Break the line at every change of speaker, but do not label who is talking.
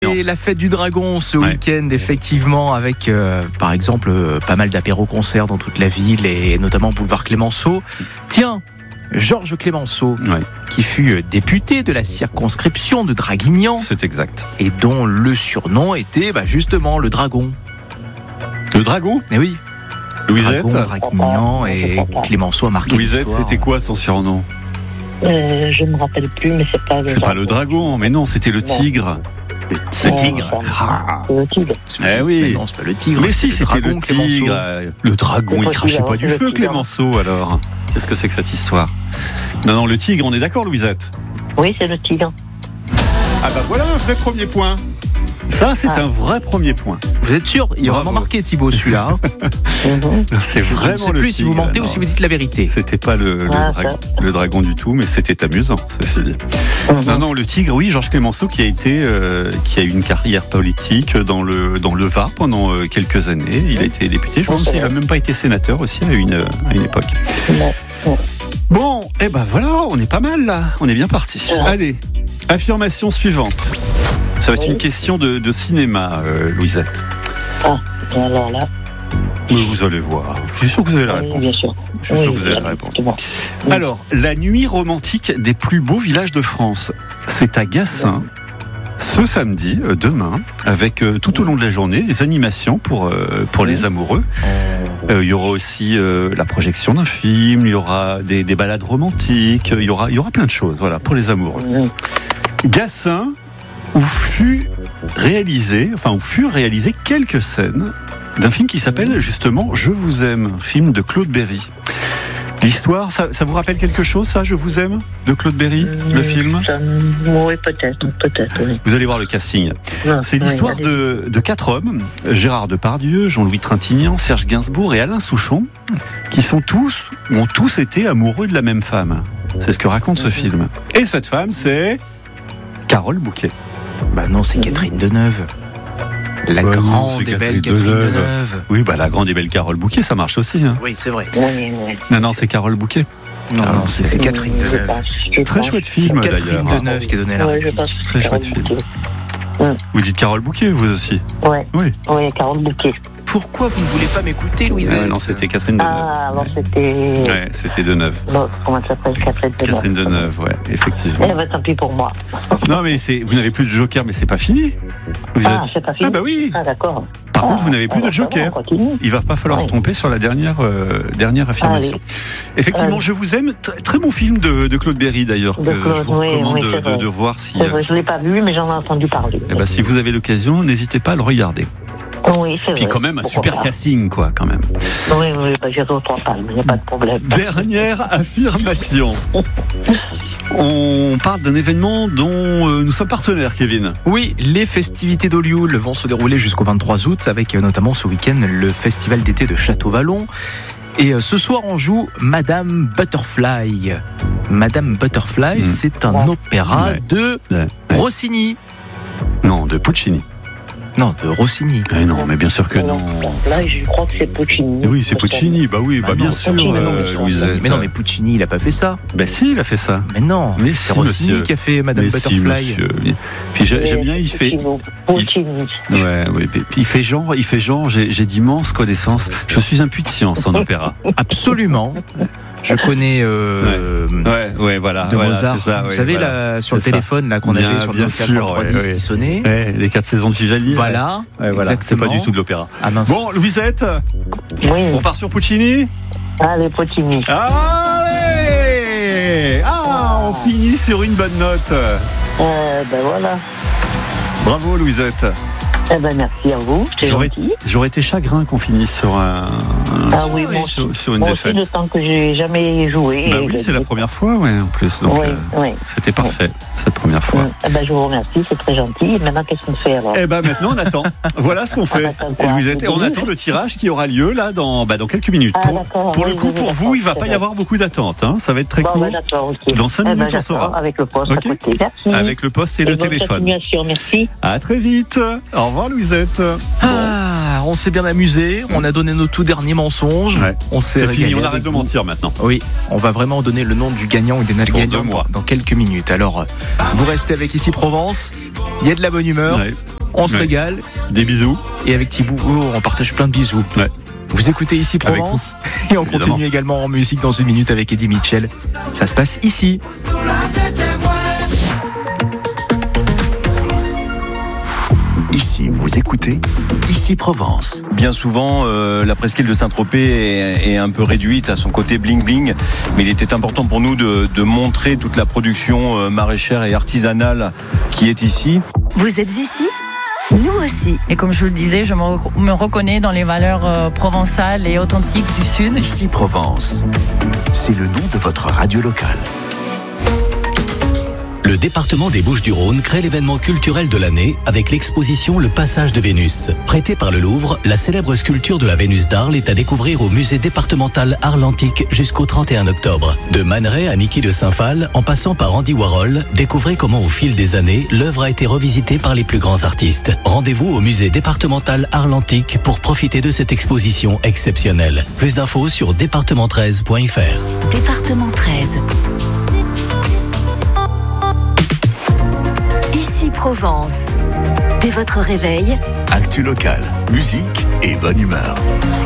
C'est la fête du dragon ce week-end, effectivement, avec par exemple pas mal d'apéros-concerts dans toute la ville et notamment boulevard Clémenceau. Tiens, Georges Clémenceau, qui fut député de la circonscription de Draguignan.
C'est exact.
Et dont le surnom était justement le dragon.
Le dragon ?
Eh oui.
Louisette ?
Draguignan et Clémenceau a marqué
Louisette,
l'histoire.
c'était quoi son surnom ?
Je ne me rappelle plus, mais c'est pas le
C'est pas le dragon, mais non, c'était le tigre.
Le tigre.
C'est le tigre.
Eh oui.
Mais non, c'est pas le tigre.
Mais si, c'était
dragon,
le tigre. Le dragon, il crachait pas du feu, Clémenceau, alors. Qu'est-ce que c'est que cette histoire ? Non, le tigre, on est d'accord, Louisette ?
Oui, c'est le tigre.
Ah bah voilà un vrai premier point. Ça, c'est un vrai premier point.
Vous êtes sûr ? Il a vraiment marqué Thibaut celui-là.
C'est vraiment le tigre.
Je ne sais plus si vous mentez ou si vous dites la vérité.
C'était pas le dragon du tout, mais c'était amusant, ceci dit. Non, le tigre, oui, Georges Clémenceau qui a eu une carrière politique dans le Var pendant quelques années. Il a été député. Je me demande s'il a même pas été sénateur aussi à une époque. Bon, et ben voilà, on est pas mal là. On est bien parti. Allez, affirmation suivante. Ça va être une question de cinéma, Louisette.
Alors là.
Mais vous allez voir. Je suis sûr que vous avez la réponse.
Bien sûr.
Je suis sûr que vous avez la réponse. Alors, la nuit romantique des plus beaux villages de France, c'est à Gassin, ce samedi, demain, avec tout au long de la journée des animations pour les amoureux. Il y aura aussi la projection d'un film, il y aura des balades romantiques, il y aura plein de choses, voilà, pour les amoureux. Gassin, où furent réalisées quelques scènes d'un film qui s'appelle justement Je vous aime, film de Claude Berry. L'histoire, ça vous rappelle quelque chose, ça, Je vous aime, de Claude Berry, le film ?
Oui, peut-être, oui.
Vous allez voir le casting. C'est l'histoire de 4 hommes, Gérard Depardieu, Jean-Louis Trintignant, Serge Gainsbourg et Alain Souchon, qui ont tous été amoureux de la même femme. C'est ce que raconte ce film. Et cette femme, c'est Carole Bouquet.
Bah non, c'est Catherine Deneuve. La grande et belle Catherine Deneuve.
Oui, la grande et belle Carole Bouquet, ça marche aussi. Hein.
Oui, c'est vrai.
Non, c'est Carole Bouquet.
Non, c'est Catherine Deneuve.
Très chouette film, d'ailleurs.
Catherine Deneuve qui a donné la réplique.
Très chouette film. Vous dites Carole Bouquet, vous aussi ?
Oui, Carole Bouquet.
Pourquoi vous ne voulez pas m'écouter, Louisette ?
Non, c'était Catherine Deneuve.
Ah, alors c'était...
Ouais, c'était Deneuve.
Non, comment ça s'appelle ?
Catherine Deneuve, ouais, effectivement.
Eh ben, tant pis pour moi.
Non, mais vous n'avez plus de joker, mais c'est pas fini.
C'est pas fini.
Ah bah oui.
Ah, d'accord.
Par contre, vous n'avez plus de joker. Il va pas falloir se tromper sur la dernière affirmation. Effectivement, Je vous aime, très bon film de Claude Berry d'ailleurs, que je vous recommande de voir si...
Je l'ai pas vu, mais j'en ai entendu parler.
Eh ben, si vous avez l'occasion, n'hésitez pas à le regarder.
Oui, c'est vrai.
Puis quand même un super casting, quoi, quand même.
Oui, j'ai d'autres palmes, il n'y a pas de problème.
Dernière affirmation. On parle d'un événement dont nous sommes partenaires, Kevin.
Oui, les festivités d'Olioul vont se dérouler jusqu'au 23 août, avec notamment ce week-end le festival d'été de Château-Vallon. Et ce soir, on joue Madame Butterfly. Madame Butterfly, c'est un opéra de Rossini.
Non, de Puccini.
Non, de Rossini.
Non, mais bien sûr que non.
Là, je crois que c'est Puccini.
Oui, c'est Puccini. Bah oui, bien sûr.
Mais non, mais Puccini, il a pas fait ça.
Bah si, il a fait ça.
Mais non, c'est Rossini qui a fait Madame Butterfly.
Puis j'aime bien, il fait.
Puccini.
Oui. Puis il fait genre. J'ai d'immenses connaissances. Je suis un puits de science en opéra.
Absolument. Je connais
voilà,
de Mozart.
C'est ça,
vous savez, là, sur le téléphone là, qu'on avait sur le 4 qui sonnait.
Les 4 saisons de Vivaldi.
Voilà,
exactement. C'est pas du tout de l'opéra.
Ah, mince.
Bon, Louisette, on part sur Puccini.
Allez, Puccini.
Allez, on finit sur une bonne note.
Voilà.
Bravo, Louisette.
Merci à vous.
J'aurais été chagrin qu'on finisse sur sur une défaite.
Moi aussi, le temps que j'ai jamais joué.
Oui, c'est la première fois, en plus. Donc, c'était parfait, cette première fois.
Je vous remercie, c'est très gentil. Et maintenant, qu'est-ce qu'on fait alors ?
Maintenant, on attend. Voilà ce qu'on fait, Louisette. Et on attend le tirage qui aura lieu là dans quelques minutes. Pour le coup, pour vous, il ne va pas y avoir beaucoup d'attente. Ça va être très court. Dans 5 minutes, on saura.
Avec le poste à côté. Merci.
Avec le poste et le téléphone.
Merci. À
très vite. Au revoir, Louisette.
On s'est bien amusé, on a donné nos tout derniers mensonges.
C'est fini, on arrête de mentir maintenant.
Oui, on va vraiment donner le nom du gagnant ou des gagnants dans quelques minutes. Alors, vous restez avec Ici Provence, il y a de la bonne humeur. On se régale.
Des bisous.
Et avec Thibaut, on partage plein de bisous.
Ouais.
Vous écoutez Ici Provence. Et on continue également en musique dans une minute avec Eddie Mitchell. Ça se passe ici.
Ici, vous écoutez Ici Provence.
Bien souvent, la presqu'île de Saint-Tropez est un peu réduite à son côté bling-bling, mais il était important pour nous de montrer toute la production maraîchère et artisanale qui est ici.
Vous êtes ici ? Nous aussi.
Et comme je le disais, je me reconnais dans les valeurs provençales et authentiques du Sud.
Ici Provence, c'est le nom de votre radio locale.
Le département des Bouches-du-Rhône crée l'événement culturel de l'année avec l'exposition Le Passage de Vénus. Prêtée par le Louvre, la célèbre sculpture de la Vénus d'Arles est à découvrir au musée départemental Arles Antiques jusqu'au 31 octobre. De Man Ray à Niki de Saint-Phal, en passant par Andy Warhol, découvrez comment au fil des années, l'œuvre a été revisitée par les plus grands artistes. Rendez-vous au musée départemental Arles Antiques pour profiter de cette exposition exceptionnelle. Plus d'infos sur département13.fr.
Département 13. Ici Provence. Dès votre réveil,
actu locale, musique et bonne humeur.